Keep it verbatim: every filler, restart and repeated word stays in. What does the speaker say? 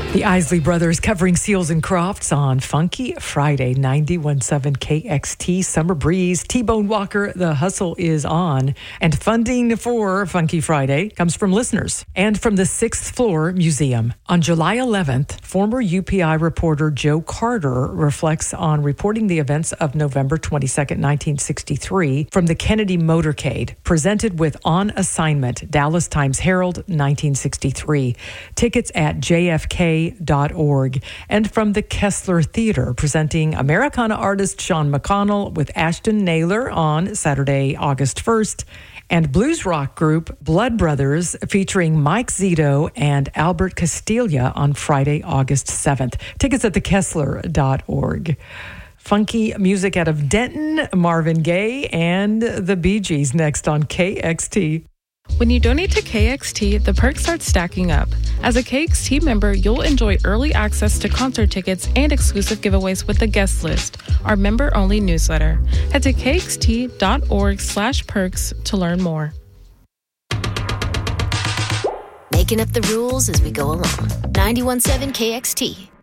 The Isley Brothers covering Seals and Crofts on Funky Friday, ninety-one point seven K X T Summer Breeze. T-Bone Walker, The Hustle is on. And funding for Funky Friday comes from listeners and from the Sixth Floor Museum. On July eleventh, former U P I reporter Joe Carter reflects on reporting the events of November twenty-second, nineteen sixty-three from the Kennedy Motorcade, presented with On Assignment, Dallas Times-Herald, nineteen sixty-three. Tickets at J F K dot org, and from the Kessler Theater, presenting Americana artist Sean McConnell with Ashton Naylor on Saturday, August first, and blues rock group Blood Brothers featuring Mike Zito and Albert Castilla on Friday, August seventh. Tickets at the Kessler dot org. Funky music out of Denton, Marvin Gaye, and the Bee Gees next on K X T. When you donate to K X T, the perks start stacking up. As a K X T member, you'll enjoy early access to concert tickets and exclusive giveaways with the guest list, our member-only newsletter. Head to K X T dot org slash perks to learn more. Making up the rules as we go along. ninety-one point seven K X T.